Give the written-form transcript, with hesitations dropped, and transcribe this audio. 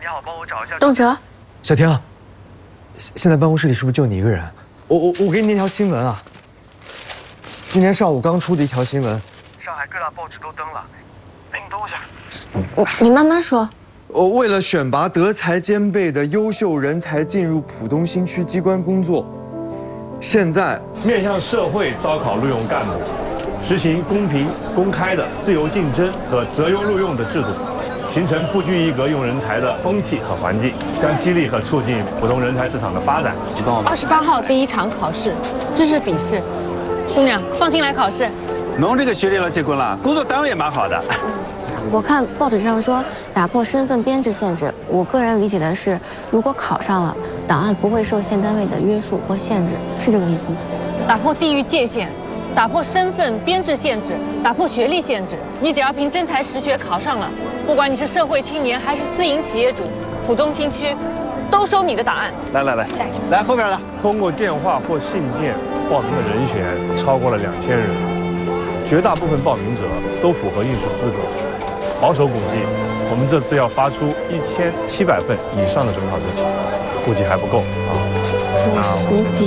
你好，帮我找一下。 东哲， 小婷，现在办公室里是不是就你一个人？我给你那条新闻啊，今天上午刚出的一条新闻， 上海各大报纸都登了，领读一下。 你慢慢说。 为了选拔德才兼备的优秀人才进入浦东新区机关工作，现在面向社会招考录用干部，实行公平公开的自由竞争和择优录用的制度，形成不拘一格用人才的风气和环境，将激励和促进浦东人才市场的发展。 28号第一场考试，知识笔试。姑娘，放心来考试。 侬这个学历了，结婚了，工作单位也蛮好的。 我看报纸上说打破身份编制限制，我个人理解的是，如果考上了，档案不会受县单位的约束或限制，是这个意思吗？ 打破地域界限，打破身份编制限制，打破学历限制。你只要凭真才实学考上了，不管你是社会青年还是私营企业主，浦东新区都收你的档案。 来，来后边的。 通过电话或信件报名的人选超过了2000人，绝大部分报名者都符合应试资格。保守估计，我们这次要发出1700份以上的准考证，估计还不够啊。那我们